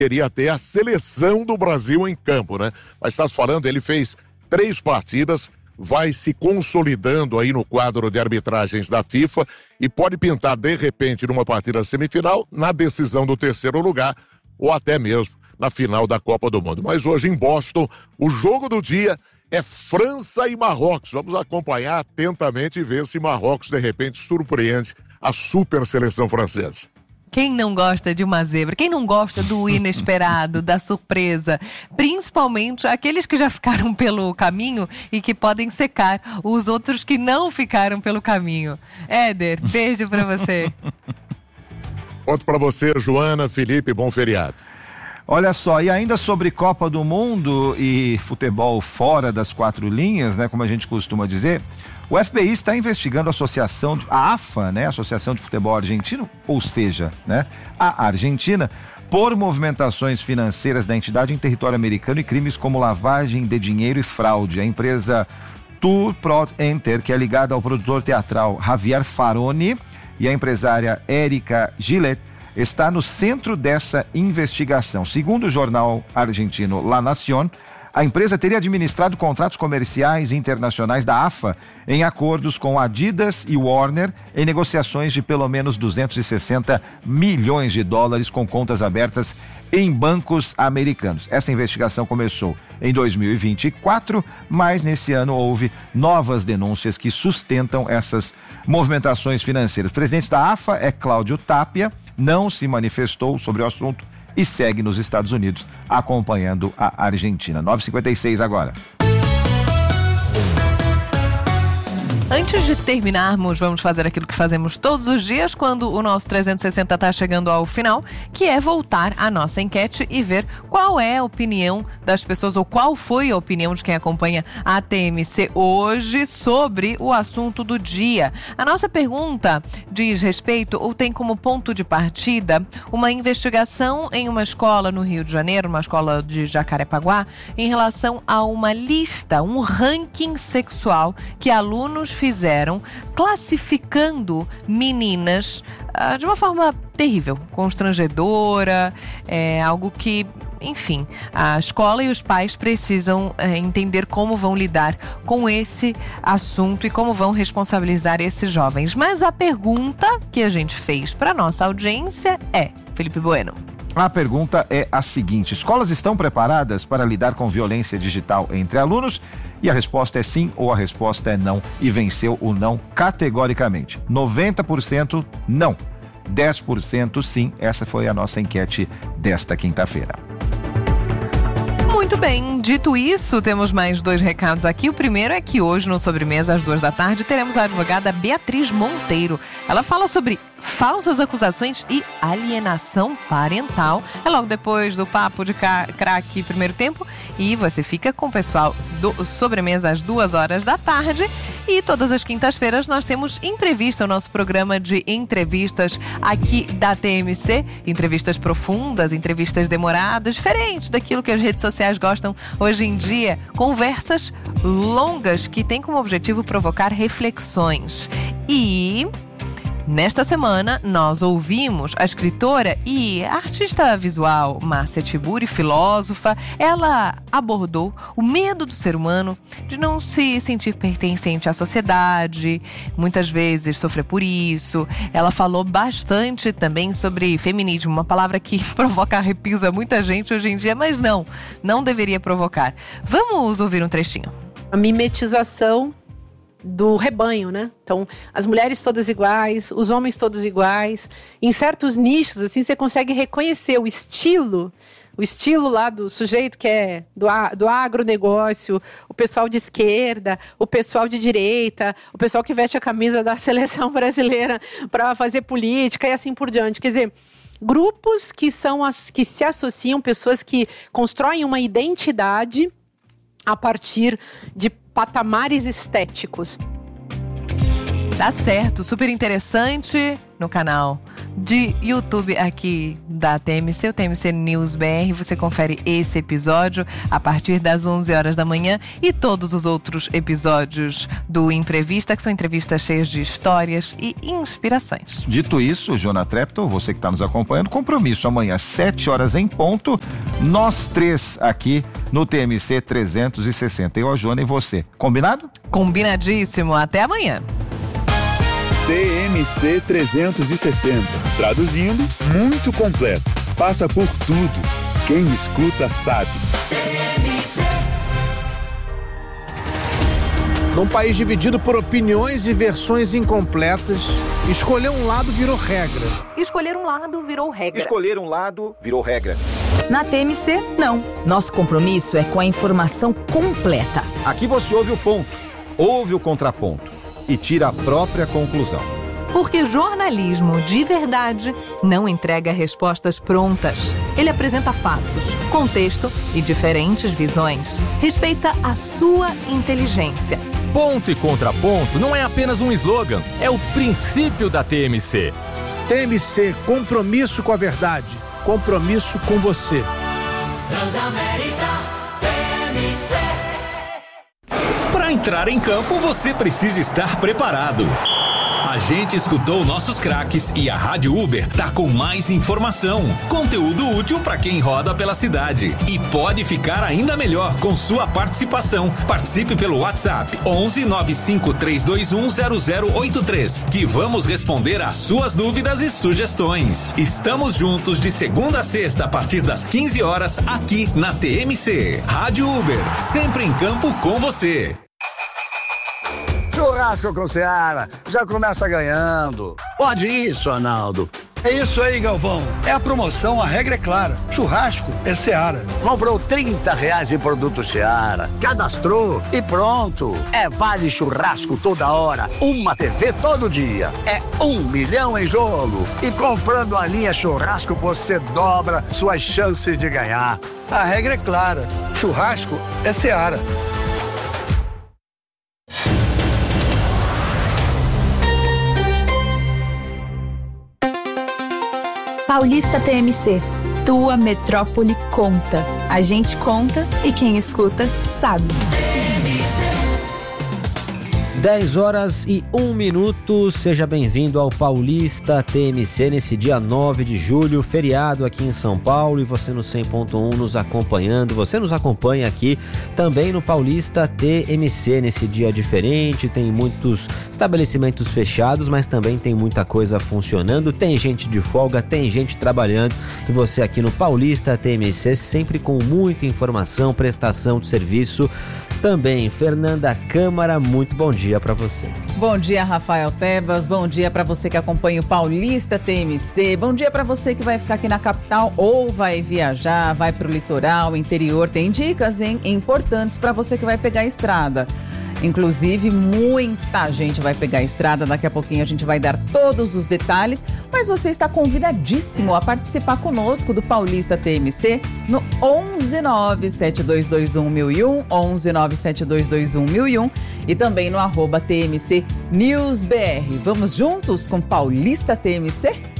queria ter a seleção do Brasil em campo, né? Mas estás falando, ele fez 3 partidas, vai se consolidando aí no quadro de arbitragens da FIFA e pode pintar, de repente, numa partida semifinal, na decisão do 3º lugar ou até mesmo na final da Copa do Mundo. Mas hoje em Boston, o jogo do dia é França e Marrocos. Vamos acompanhar atentamente e ver se Marrocos, de repente, surpreende a super seleção francesa. Quem não gosta de uma zebra? Quem não gosta do inesperado, da surpresa? Principalmente aqueles que já ficaram pelo caminho e que podem secar os outros que não ficaram pelo caminho. Éder, beijo pra você. Outro pra você, Joana, Felipe, bom feriado. Olha só, e ainda sobre Copa do Mundo e futebol fora das 4 linhas, né, como a gente costuma dizer, o FBI está investigando a AFA, né, Associação de Futebol Argentino, ou seja, né, a Argentina, por movimentações financeiras da entidade em território americano e crimes como lavagem de dinheiro e fraude. A empresa Tour Pro Enter, que é ligada ao produtor teatral Javier Faroni, e a empresária Erika Gillette, está no centro dessa investigação. Segundo o jornal argentino La Nación, a empresa teria administrado contratos comerciais internacionais da AFA em acordos com Adidas e Warner em negociações de pelo menos 260 milhões de dólares com contas abertas em bancos americanos. Essa investigação começou em 2024, mas nesse ano houve novas denúncias que sustentam essas movimentações financeiras. O presidente da AFA é Cláudio Tapia, não se manifestou sobre o assunto e segue nos Estados Unidos acompanhando a Argentina. 9h56 agora. Antes de terminarmos, vamos fazer aquilo que fazemos todos os dias quando o nosso 360 está chegando ao final, que é voltar à nossa enquete e ver qual é a opinião das pessoas ou qual foi a opinião de quem acompanha a TMC hoje sobre o assunto do dia. A nossa pergunta diz respeito ou tem como ponto de partida uma investigação em uma escola no Rio de Janeiro, uma escola de Jacarepaguá, em relação a uma lista, um ranking sexual que alunos fizeram classificando meninas de uma forma terrível, constrangedora, algo que, enfim, a escola e os pais precisam entender como vão lidar com esse assunto e como vão responsabilizar esses jovens. Mas a pergunta que a gente fez para nossa audiência é, Felipe Bueno. A pergunta é a seguinte: escolas estão preparadas para lidar com violência digital entre alunos? E a resposta é sim ou a resposta é não, e venceu o não categoricamente. 90% não, 10% sim. Essa foi a nossa enquete desta quinta-feira. Muito bem, dito isso, temos mais 2 recados aqui. O primeiro é que hoje, no Sobremesa, às 2h, teremos a advogada Beatriz Monteiro. Ela fala sobre falsas acusações e alienação parental. É logo depois do Papo de Craque Primeiro Tempo. E você fica com o pessoal do Sobremesa às 2h. E todas as quintas-feiras nós temos Imprevista, o nosso programa de entrevistas aqui da TMC. Entrevistas profundas, entrevistas demoradas, diferentes daquilo que as redes sociais gostam hoje em dia. Conversas longas que têm como objetivo provocar reflexões. E nesta semana, nós ouvimos a escritora e artista visual Márcia Tiburi, filósofa. Ela abordou o medo do ser humano de não se sentir pertencente à sociedade, muitas vezes sofrer por isso. Ela falou bastante também sobre feminismo, uma palavra que provoca arrepios a muita gente hoje em dia, mas não deveria provocar. Vamos ouvir um trechinho. A mimetização do rebanho, né? Então, as mulheres todas iguais, os homens todos iguais. Em certos nichos, assim, você consegue reconhecer o estilo lá do sujeito que é do agronegócio, o pessoal de esquerda, o pessoal de direita, o pessoal que veste a camisa da seleção brasileira para fazer política e assim por diante. Quer dizer, grupos que se associam, pessoas que constroem uma identidade a partir de patamares estéticos. Tá certo, super interessante no canal de YouTube aqui da TMC, o TMC News BR. Você confere esse episódio a partir das 11 horas da manhã e todos os outros episódios do Imprevista, que são entrevistas cheias de histórias e inspirações. Dito isso, Jona Trepton, você que está nos acompanhando, compromisso amanhã, 7 horas em ponto, nós três aqui no TMC 360. Eu, a Jona e você. Combinado? Combinadíssimo. Até amanhã. TMC 360. Traduzindo, muito completo. Passa por tudo. Quem escuta sabe. Num país dividido por opiniões e versões incompletas, escolher um lado virou regra. Escolher um lado virou regra. Escolher um lado virou regra. Na TMC, não. Nosso compromisso é com a informação completa. Aqui você ouve o ponto, ouve o contraponto e tira a própria conclusão. Porque jornalismo de verdade não entrega respostas prontas. Ele apresenta fatos, contexto e diferentes visões. Respeita a sua inteligência. Ponto e contraponto não é apenas um slogan, é o princípio da TMC. TMC, compromisso com a verdade, compromisso com você. Transamérica TMC. Para entrar em campo, você precisa estar preparado. A gente escutou nossos craques e a Rádio Uber tá com mais informação, conteúdo útil para quem roda pela cidade. E pode ficar ainda melhor com sua participação. Participe pelo WhatsApp 11 95 321 0083, que vamos responder às suas dúvidas e sugestões. Estamos juntos de segunda a sexta a partir das 15 horas aqui na TMC. Rádio Uber, sempre em campo com você. Churrasco com Seara, já começa ganhando. Pode isso, Arnaldo. É isso aí, Galvão. É a promoção, a regra é clara. Churrasco é Seara. Comprou R$30 em produto Seara, cadastrou e pronto. É vale churrasco toda hora, uma TV todo dia. É 1 milhão em jogo. E comprando a linha churrasco, você dobra suas chances de ganhar. A regra é clara. Churrasco é Seara. Paulista TMC, tua metrópole conta. A gente conta e quem escuta sabe. 10 horas e 1 minuto, seja bem-vindo ao Paulista TMC nesse dia 9 de julho, feriado aqui em São Paulo, e você no 100.1 nos acompanhando. Você nos acompanha aqui também no Paulista TMC nesse dia diferente. Tem muitos estabelecimentos fechados, mas também tem muita coisa funcionando. Tem gente de folga, tem gente trabalhando, e você aqui no Paulista TMC sempre com muita informação, prestação de serviço também. Fernanda Câmara, muito bom dia para você. Bom dia, Rafael Tebas. Bom dia para você que acompanha o Paulista TMC. Bom dia para você que vai ficar aqui na capital ou vai viajar, vai para o litoral, interior. Tem dicas, importantes para você que vai pegar a estrada. Inclusive, muita gente vai pegar a estrada. Daqui a pouquinho a gente vai dar todos os detalhes. Mas você está convidadíssimo a participar conosco do Paulista TMC no 11972211001, 11972211001 e também no @TMC News BR. Vamos juntos com Paulista TMC?